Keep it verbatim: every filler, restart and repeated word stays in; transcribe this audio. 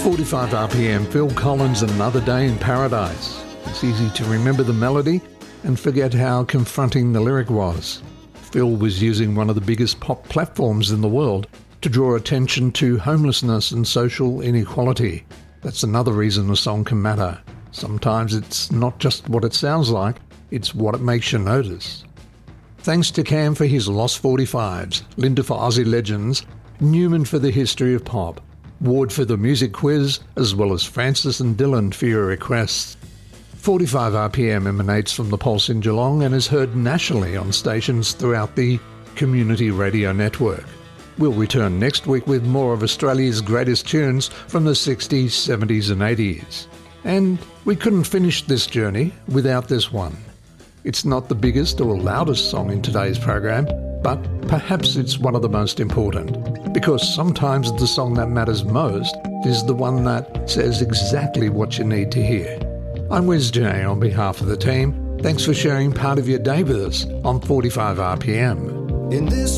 forty-five R P M, Phil Collins, Another Day in Paradise. It's easy to remember the melody and forget how confronting the lyric was. Phil was using one of the biggest pop platforms in the world to draw attention to homelessness and social inequality. That's another reason a song can matter. Sometimes it's not just what it sounds like, it's what it makes you notice. Thanks to Cam for his Lost forty-fives, Linda for Aussie Legends, Newman for the History of Pop, Ward for the Music Quiz, as well as Francis and Dylan for your requests. forty-five R P M emanates from the Pulse in Geelong and is heard nationally on stations throughout the Community Radio Network. We'll return next week with more of Australia's greatest tunes from the sixties, seventies and eighties. And we couldn't finish this journey without this one. It's not the biggest or loudest song in today's program, but perhaps it's one of the most important, because sometimes the song that matters most is the one that says exactly what you need to hear. I'm Wes J on behalf of the team. Thanks for sharing part of your day with us on forty-five R P M. In this